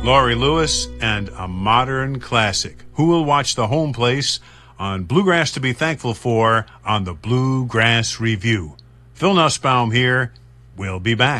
Laurie Lewis, and a modern classic. Who will watch the home place on Bluegrass to be Thankful For on the Bluegrass Review. Phil Nussbaum here. We'll be back.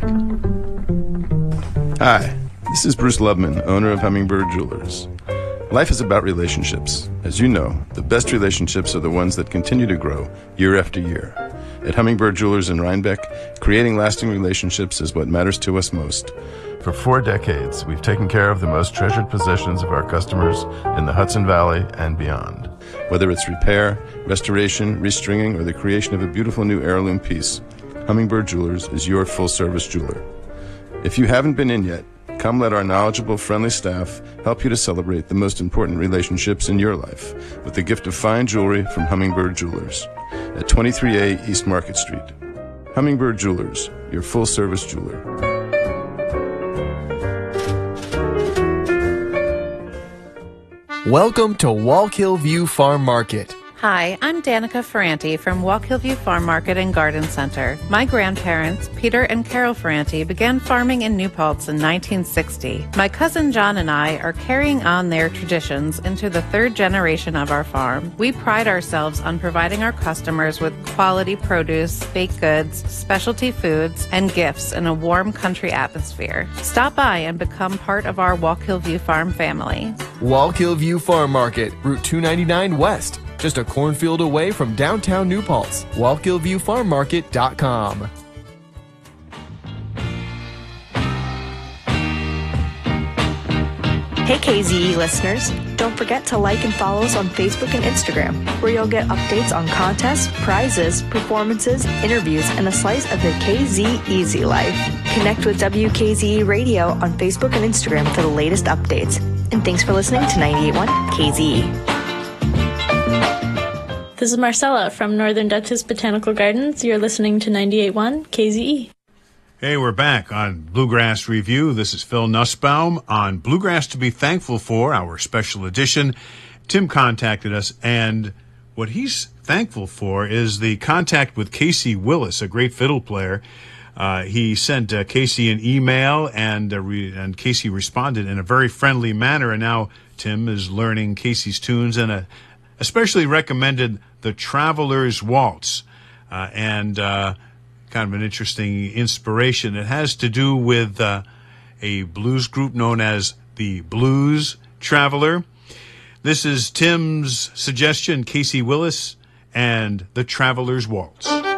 Hi, this is Bruce Lubman, owner of Hummingbird Jewelers. Life is about relationships. As you know, the best relationships are the ones that continue to grow year after year. At Hummingbird Jewelers in Rhinebeck, creating lasting relationships is what matters to us most. For 4 decades, we've taken care of the most treasured possessions of our customers in the Hudson Valley and beyond. Whether it's repair, restoration, restringing, or the creation of a beautiful new heirloom piece, Hummingbird Jewelers is your full-service jeweler. If you haven't been in yet, come let our knowledgeable, friendly staff help you to celebrate the most important relationships in your life with the gift of fine jewelry from Hummingbird Jewelers at 23A East Market Street. Hummingbird Jewelers, your full-service jeweler. Welcome to Wallkill View Farm Market. Hi, I'm Danica Ferranti from Wallkill View Farm Market and Garden Center. My grandparents, Peter and Carol Ferranti, began farming in New Paltz in 1960. My cousin John and I are carrying on their traditions into the 3rd generation of our farm. We pride ourselves on providing our customers with quality produce, baked goods, specialty foods, and gifts in a warm country atmosphere. Stop by and become part of our Wallkill View Farm family. Wallkill View Farm Market, Route 299 West. Just a cornfield away from downtown New Paltz. WallkillViewFarmMarket.com. Hey KZE listeners, don't forget to like and follow us on Facebook and Instagram, where you'll get updates on contests, prizes, performances, interviews, and a slice of the KZ Easy life. Connect with WKZE Radio on Facebook and Instagram for the latest updates. And thanks for listening to 98.1 KZE. This is Marcella from Northern Dutchess Botanical Gardens. You're listening to 98.1 KZE. Hey, we're back on Bluegrass Review. This is Phil Nussbaum on Bluegrass to be Thankful For, our special edition. Tim contacted us, and what he's thankful for is the contact with Casey Willis, a great fiddle player. He sent Casey an email, and Casey responded in a very friendly manner, and now Tim is learning Casey's tunes and especially recommended the Traveler's Waltz, and kind of an interesting inspiration. It has to do with a blues group known as the Blues Traveler. This is Tim's suggestion, Casey Willis and the Traveler's Waltz.